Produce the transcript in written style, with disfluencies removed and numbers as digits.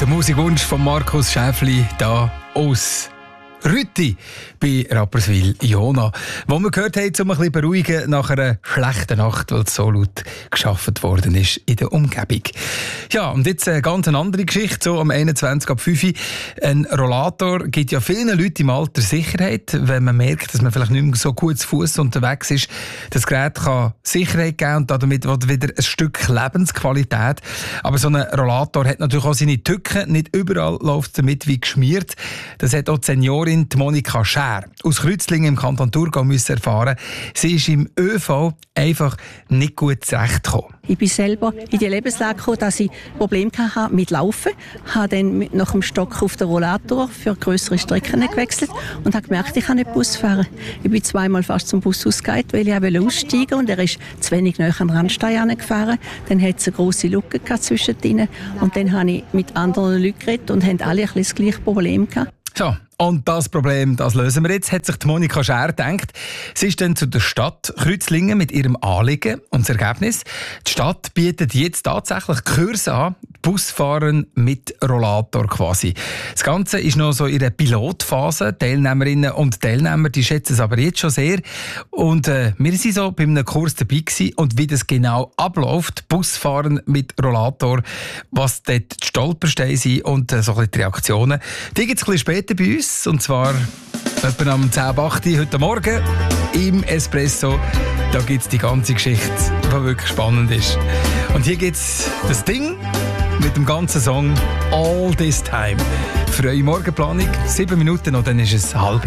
Der Musikwunsch von Markus Schäfli da aus Rütti bei Rapperswil-Jona. Wo wir gehört haben, um ein bisschen beruhigen nach einer schlechten Nacht, weil es so laut geschaffen worden ist in der Umgebung. Ja, und jetzt eine ganz andere Geschichte, so am 21 ab 5 Uhr. Ein Rollator gibt ja vielen Leuten im Alter Sicherheit, wenn man merkt, dass man vielleicht nicht mehr so gut zu Fuß unterwegs ist. Das Gerät kann Sicherheit geben und damit wieder ein Stück Lebensqualität. Aber so ein Rollator hat natürlich auch seine Tücken. Nicht überall läuft es damit wie geschmiert. Das hat auch die Seniorin Monika Schär aus Kreuzlingen im Kanton Thurgau müssen erfahren. Sie ist im ÖV einfach nicht gut zurechtgekommen. Ich bin selber in die Lebenslage gekommen, dass ich Probleme hatte mit Laufen. Ich habe dann nach dem Stock auf den Rollator für grössere Strecken gewechselt und habe gemerkt, ich kann nicht Bus fahren. Ich bin zweimal fast zum Bus ausgegangen, weil ich aussteigen wollte und er ist zu wenig nahe an den Randstein gefahren. Dann hatte es eine grosse Lücke zwischendrin und dann habe ich mit anderen Leuten geredet und haben alle ein bisschen das gleiche Problem gehabt. So, und das Problem, das lösen wir jetzt, hat sich die Monika Schär gedacht. Sie ist dann zu der Stadt Kreuzlingen mit ihrem Anliegen. Und das Ergebnis? Die Stadt bietet jetzt tatsächlich Kurse an, Busfahren mit Rollator quasi. Das Ganze ist noch so in der Pilotphase. Teilnehmerinnen und Teilnehmer, die schätzen es aber jetzt schon sehr. Und wir waren so bei einem Kurs dabei gewesen. Und wie das genau abläuft, Busfahren mit Rollator, was dort die Stolpersteine sind und so ein bisschen die Reaktionen, die gibt es ein bisschen später bei uns. Und zwar etwa am 10:08 Uhr heute Morgen im Espresso. Da gibt es die ganze Geschichte, die wirklich spannend ist. Und hier gibt es das Ding mit dem ganzen Song «All This Time». Für eure Morgenplanung 7 Minuten und dann ist es 8:30.